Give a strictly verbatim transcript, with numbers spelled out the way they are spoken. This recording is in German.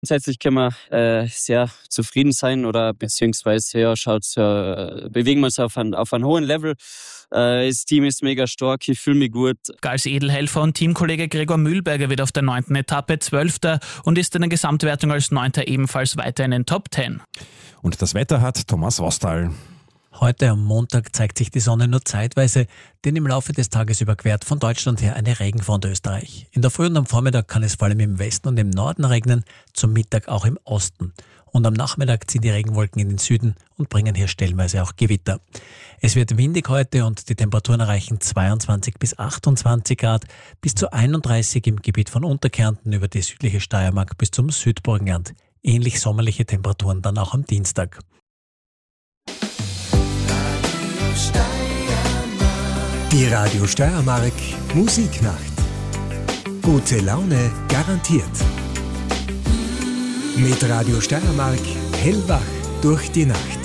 Grundsätzlich können wir äh, sehr zufrieden sein oder beziehungsweise ja, schaut's, äh, bewegen wir uns auf einem auf ein hohen Level. Äh, das Team ist mega stark, ich fühle mich gut. Als Edelhelfer und Teamkollege Gregor Mühlberger wird auf der neunten Etappe Zwölfter und ist in der Gesamtwertung als Neunter ebenfalls weiter in den Top Ten. Und das Wetter hat Thomas Wostal. Heute am Montag zeigt sich die Sonne nur zeitweise, denn im Laufe des Tages überquert von Deutschland her eine Regenfront Österreich. In der Früh und am Vormittag kann es vor allem im Westen und im Norden regnen, zum Mittag auch im Osten. Und am Nachmittag ziehen die Regenwolken in den Süden und bringen hier stellenweise auch Gewitter. Es wird windig heute und die Temperaturen erreichen zweiundzwanzig bis achtundzwanzig Grad, bis zu einunddreißig im Gebiet von Unterkärnten über die südliche Steiermark bis zum Südburgenland. Ähnlich sommerliche Temperaturen dann auch am Dienstag. Die Radio Steiermark Musiknacht. Gute Laune garantiert. Mit Radio Steiermark hellwach durch die Nacht.